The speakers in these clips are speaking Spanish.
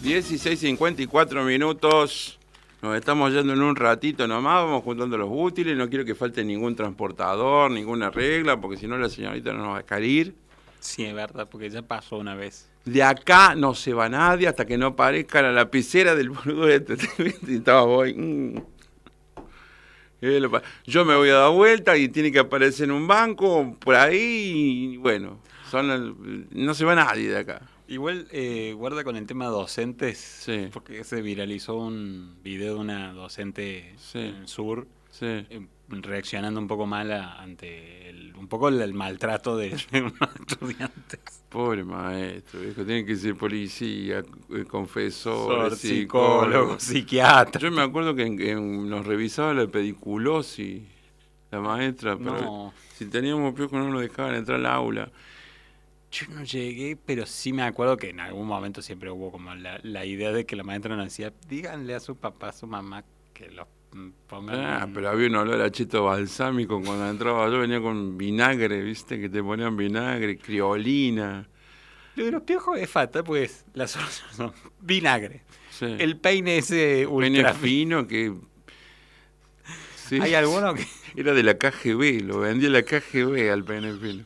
16:54. Nos estamos yendo en un ratito nomás, vamos juntando los útiles, no quiero que falte ningún transportador, ninguna regla, porque si no la señorita no nos va a caer. Sí, es verdad, porque ya pasó una vez. De acá no se va nadie hasta que no aparezca la lapicera del boludo este. Y estaba voy. Yo me voy a dar vuelta y tiene que aparecer en un banco por ahí y bueno, no se va nadie de acá. Igual guarda con el tema docentes, Sí. porque se viralizó un video de una docente en el sur reaccionando un poco mal ante un poco el maltrato de unos estudiantes. Pobre maestro, viejo, tiene que ser policía, confesor, psicólogo, psiquiatra. Yo me acuerdo que nos revisaba la pediculosis, la maestra, pero No. si teníamos piojo no nos dejaban entrar al aula. Yo no llegué, pero sí me acuerdo que en algún momento siempre hubo como la idea de que la maestra nos decía, díganle a su papá, a su mamá, que los pongan... Pero había un olor a cheto balsámico cuando entraba. Yo venía con vinagre, viste, que te ponían vinagre, criolina. Lo de los piojos es fatal, pues las soluciones son vinagre. Sí. El peine ese Peine ultra fino que... Sí. ¿Hay alguno que...? Era de la KGB, lo vendía la KGB al peine fino.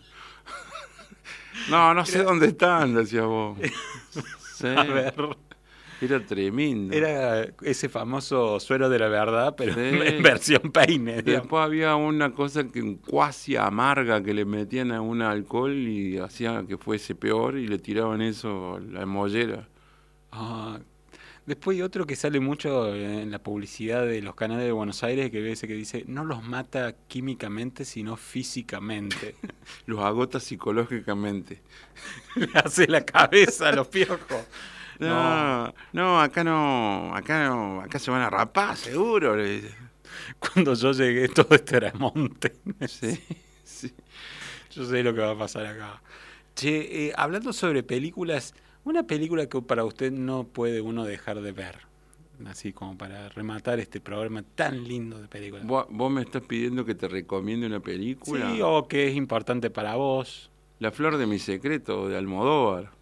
No sé dónde están, decía vos. Sí. A ver... Era tremendo. Era ese famoso suero de la verdad, pero Sí. en versión peine. Después Digamos. había una cosa cuasi amarga que le metían a un alcohol y hacía que fuese peor y le tiraban eso a la mollera. Después hay otro que sale mucho en la publicidad de los canales de Buenos Aires que dice no los mata químicamente sino físicamente. Los agota psicológicamente. Le hace la cabeza a los piojos. No, acá no, acá se van a rapar, seguro. Cuando yo llegué todo esto era monte. Sí. Yo sé lo que va a pasar acá. Che, hablando sobre películas, una película que para usted no puede uno dejar de ver, así como para rematar este programa tan lindo de películas. ¿Vos me estás pidiendo que te recomiende una película? Sí, o que es importante para vos. La flor de mi secreto, de Almodóvar.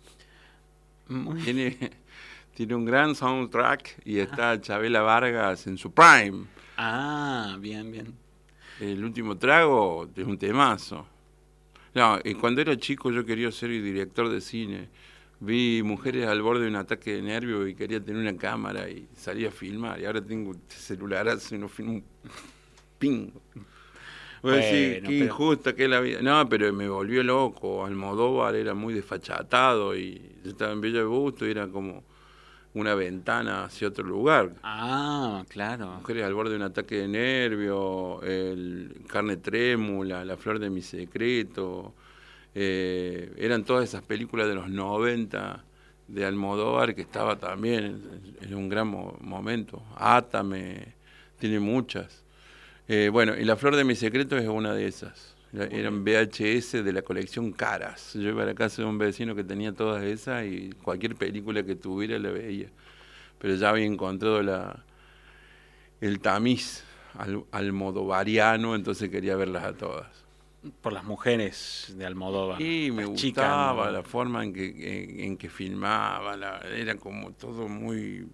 Tiene un gran soundtrack y está Chabela Vargas en su prime. Bien. El último trago es un temazo. No, cuando era chico yo quería ser director de cine. Vi Mujeres al borde de un ataque de nervios y quería tener una cámara y salía a filmar. Y ahora tengo celulares y no filmo un pingo. Voy a decir, qué injusta que es la vida. No, pero me volvió loco. Almodóvar era muy desfachatado y yo estaba en Bella de Busto y era como una ventana hacia otro lugar. Claro. Mujeres al borde de un ataque de nervio, Carne trémula, La flor de mi secreto. Eran todas esas películas de los 90 de Almodóvar que estaba también en un gran momento. Átame, tiene muchas. Bueno, y La flor de mi secreto es una de esas. Eran VHS de la colección Caras. Yo iba a la casa de un vecino que tenía todas esas y cualquier película que tuviera la veía. Pero ya había encontrado el tamiz almodovariano, entonces quería verlas a todas. Por las mujeres de Almodóvar. Y me gustaba la forma en que filmaba. Era como todo muy...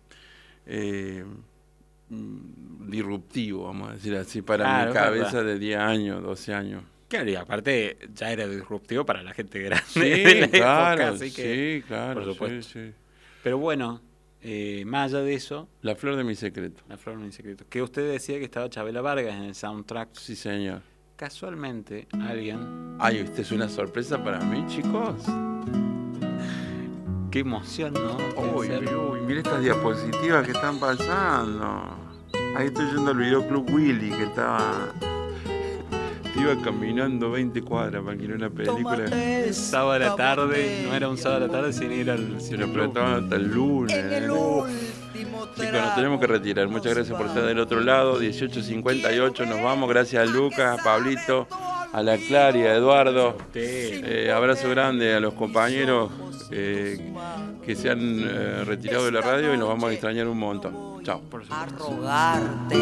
disruptivo, vamos a decir así, para mi cabeza de 10 años, 12 años. Claro, y aparte ya era disruptivo para la gente grande sí, de la claro, época, así que, sí, claro, por supuesto. Sí. Pero bueno, más allá de eso... La flor de mi secreto. La flor de mi secreto. Que usted decía que estaba Chabela Vargas en el soundtrack. Sí, señor. Casualmente, alguien... Ay, ¿usted es una sorpresa para mí, chicos? Qué emoción, ¿no? Uy, mira estas diapositivas que están pasando. Ahí estoy yendo al videoclub Willy, que iba caminando 20 cuadras para que era una película. Sábado a la tarde, no era un sábado a la tarde, sino era el se lo apretaban hasta el lunes. Chicos, nos tenemos que retirar. Muchas gracias por estar del otro lado. 18:58, nos vamos. Gracias a Lucas, a Pablito, a la Claria, a Eduardo. Abrazo grande a los compañeros que se han retirado de la radio y nos vamos a extrañar un montón. Chao. Arrogarte.